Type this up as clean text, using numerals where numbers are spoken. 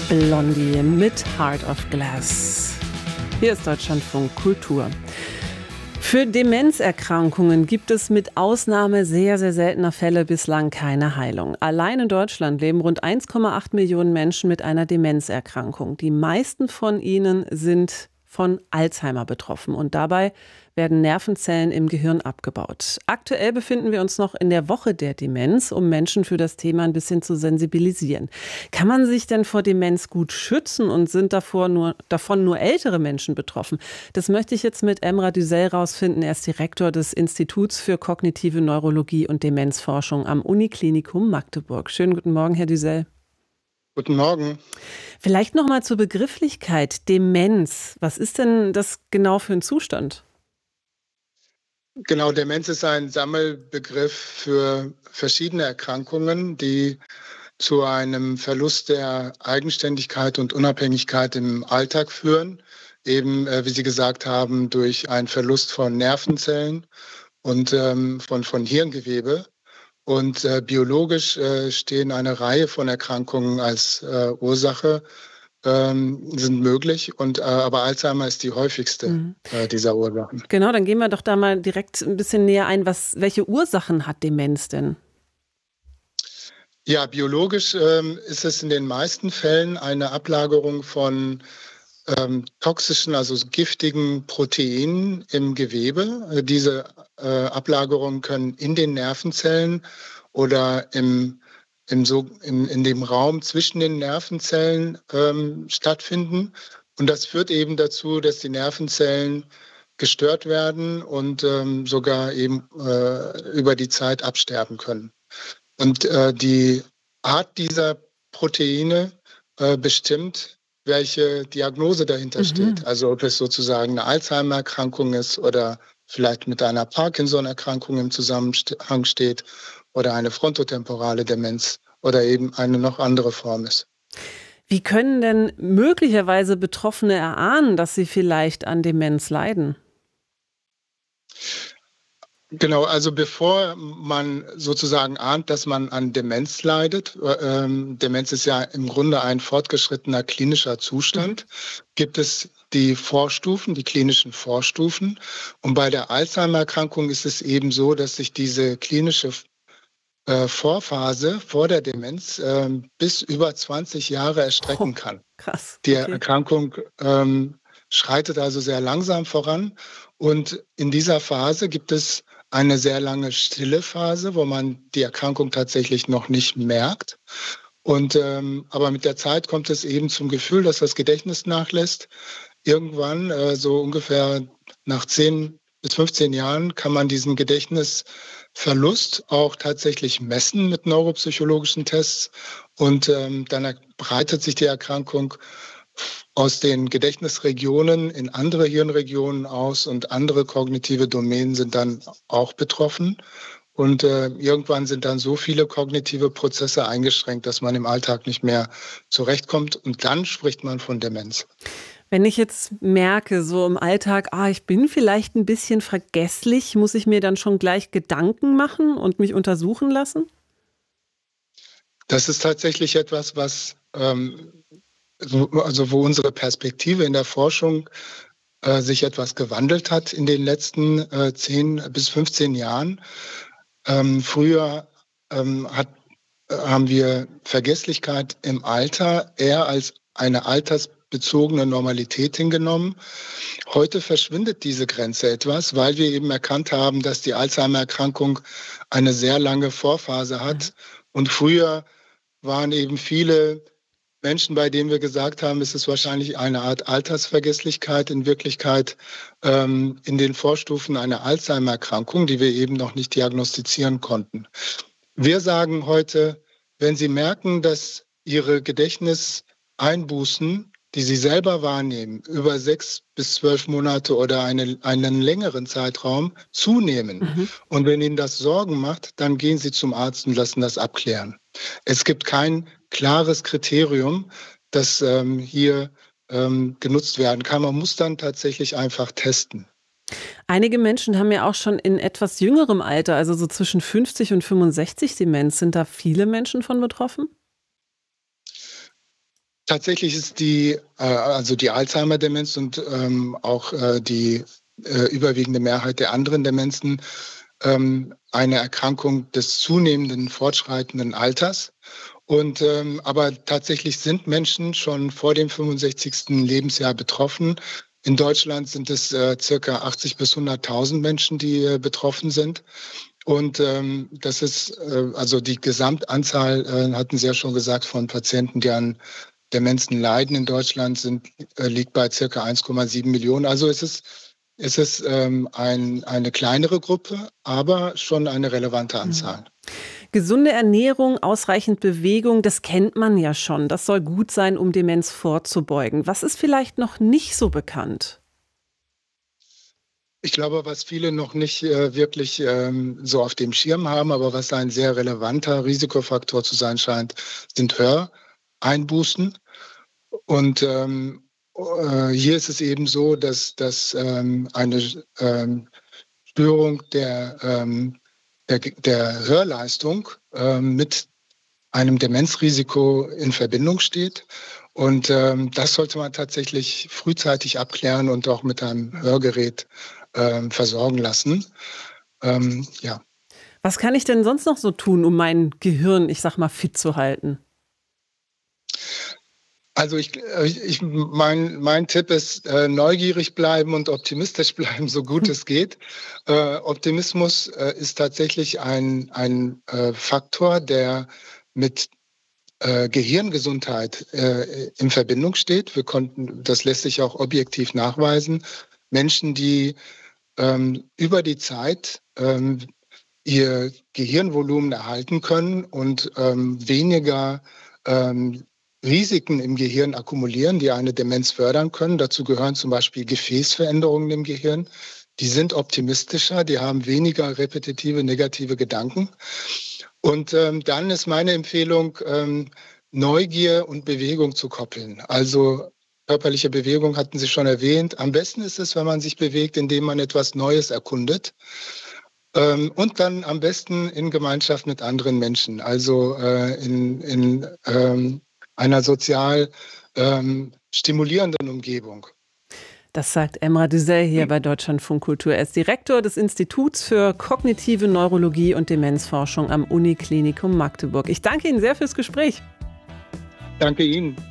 Blondie mit Heart of Glass. Hier ist Deutschlandfunk Kultur. Für Demenzerkrankungen gibt es mit Ausnahme sehr, sehr seltener Fälle bislang keine Heilung. Allein in Deutschland leben rund 1,8 Millionen Menschen mit einer Demenzerkrankung. Die meisten von ihnen sind von Alzheimer betroffen und dabei werden Nervenzellen im Gehirn abgebaut. Aktuell befinden wir uns noch in der Woche der Demenz, um Menschen für das Thema ein bisschen zu sensibilisieren. Kann man sich denn vor Demenz gut schützen und sind davon nur ältere Menschen betroffen? Das möchte ich jetzt mit Emrah Düzel rausfinden. Er ist Direktor des Instituts für kognitive Neurologie und Demenzforschung am Uniklinikum Magdeburg. Schönen guten Morgen, Herr Düzel. Guten Morgen. Vielleicht noch mal zur Begrifflichkeit Demenz. Was ist denn das genau für ein Zustand? Genau, Demenz ist ein Sammelbegriff für verschiedene Erkrankungen, die zu einem Verlust der Eigenständigkeit und Unabhängigkeit im Alltag führen. Eben, wie Sie gesagt haben, durch einen Verlust von Nervenzellen und von Hirngewebe. Und biologisch stehen eine Reihe von Erkrankungen als Ursache, sind möglich. Aber Alzheimer ist die häufigste dieser Ursachen. Genau, dann gehen wir doch da mal direkt ein bisschen näher ein. Welche Ursachen hat Demenz denn? Ja, biologisch ist es in den meisten Fällen eine Ablagerung von toxischen, also giftigen Proteinen im Gewebe. Diese Ablagerungen können in den Nervenzellen oder in dem Raum zwischen den Nervenzellen stattfinden. Und das führt eben dazu, dass die Nervenzellen gestört werden und sogar eben über die Zeit absterben können. Und die Art dieser Proteine bestimmt, welche Diagnose dahinter steht. Also ob es sozusagen eine Alzheimer-Erkrankung ist oder vielleicht mit einer Parkinson-Erkrankung im Zusammenhang steht oder eine frontotemporale Demenz oder eben eine noch andere Form ist. Wie können denn möglicherweise Betroffene erahnen, dass sie vielleicht an Demenz leiden? Genau, also bevor man sozusagen ahnt, dass man an Demenz leidet, Demenz ist ja im Grunde ein fortgeschrittener klinischer Zustand, gibt es die Vorstufen, die klinischen Vorstufen. Und bei der Alzheimer-Erkrankung ist es eben so, dass sich diese klinische Vorphase vor der Demenz bis über 20 Jahre erstrecken kann. Krass. Die Okay. Erkrankung schreitet also sehr langsam voran. Und in dieser Phase gibt es eine sehr lange stille Phase, wo man die Erkrankung tatsächlich noch nicht merkt. Aber mit der Zeit kommt es eben zum Gefühl, dass das Gedächtnis nachlässt. Irgendwann, so ungefähr nach 10 bis 15 Jahren, kann man diesen Gedächtnisverlust auch tatsächlich messen mit neuropsychologischen Tests. Und dann breitet sich die Erkrankung aus den Gedächtnisregionen in andere Hirnregionen aus und andere kognitive Domänen sind dann auch betroffen. Und irgendwann sind dann so viele kognitive Prozesse eingeschränkt, dass man im Alltag nicht mehr zurechtkommt. Und dann spricht man von Demenz. Wenn ich jetzt merke, so im Alltag, ich bin vielleicht ein bisschen vergesslich, muss ich mir dann schon gleich Gedanken machen und mich untersuchen lassen? Das ist tatsächlich etwas, was wo unsere Perspektive in der Forschung sich etwas gewandelt hat in den letzten 10 bis 15 Jahren. Früher haben wir Vergesslichkeit im Alter eher als eine altersbezogene Normalität hingenommen. Heute verschwindet diese Grenze etwas, weil wir eben erkannt haben, dass die Alzheimer-Erkrankung eine sehr lange Vorphase hat. Und früher waren eben viele Menschen, bei denen wir gesagt haben, es ist wahrscheinlich eine Art Altersvergesslichkeit, in Wirklichkeit in den Vorstufen einer Alzheimer-Erkrankung, die wir eben noch nicht diagnostizieren konnten. Wir sagen heute, wenn Sie merken, dass Ihre Gedächtniseinbußen, die Sie selber wahrnehmen, über 6 bis 12 Monate oder einen längeren Zeitraum zunehmen. Und wenn Ihnen das Sorgen macht, dann gehen Sie zum Arzt und lassen das abklären. Es gibt kein klares Kriterium, das hier genutzt werden kann. Man muss dann tatsächlich einfach testen. Einige Menschen haben ja auch schon in etwas jüngerem Alter, also so zwischen 50 und 65 Demenz. Sind da viele Menschen von betroffen? Tatsächlich ist also die Alzheimer-Demenz und auch die überwiegende Mehrheit der anderen Demenzen eine Erkrankung des zunehmenden fortschreitenden Alters. Und aber tatsächlich sind Menschen schon vor dem 65. Lebensjahr betroffen. In Deutschland sind es circa 80.000 bis 100.000 Menschen, die betroffen sind. Und das ist also die Gesamtanzahl, hatten Sie ja schon gesagt, von Patienten, die an Demenzen leiden in Deutschland, liegt bei circa 1,7 Millionen. Also es ist eine kleinere Gruppe, aber schon eine relevante Anzahl. Gesunde Ernährung, ausreichend Bewegung, das kennt man ja schon. Das soll gut sein, um Demenz vorzubeugen. Was ist vielleicht noch nicht so bekannt? Ich glaube, was viele noch nicht wirklich so auf dem Schirm haben, aber was ein sehr relevanter Risikofaktor zu sein scheint, sind Höreinbußen. Und hier ist es eben so, dass eine Störung der Hörleistung mit einem Demenzrisiko in Verbindung steht. Und das sollte man tatsächlich frühzeitig abklären und auch mit einem Hörgerät versorgen lassen. Ja. Was kann ich denn sonst noch so tun, um mein Gehirn, ich sag mal, fit zu halten? Also mein Tipp ist, neugierig bleiben und optimistisch bleiben, so gut es geht. Optimismus ist tatsächlich ein Faktor, der mit Gehirngesundheit in Verbindung steht. Das lässt sich auch objektiv nachweisen. Menschen, die über die Zeit ihr Gehirnvolumen erhalten können und weniger Risiken im Gehirn akkumulieren, die eine Demenz fördern können. Dazu gehören zum Beispiel Gefäßveränderungen im Gehirn. Die sind optimistischer, die haben weniger repetitive negative Gedanken. Und dann ist meine Empfehlung, Neugier und Bewegung zu koppeln. Also körperliche Bewegung hatten Sie schon erwähnt. Am besten ist es, wenn man sich bewegt, indem man etwas Neues erkundet. Und dann am besten in Gemeinschaft mit anderen Menschen, also in einer sozial stimulierenden Umgebung. Das sagt Emrah Düzey hier bei Deutschlandfunk Kultur. Er ist Direktor des Instituts für kognitive Neurologie und Demenzforschung am Uniklinikum Magdeburg. Ich danke Ihnen sehr fürs Gespräch. Danke Ihnen.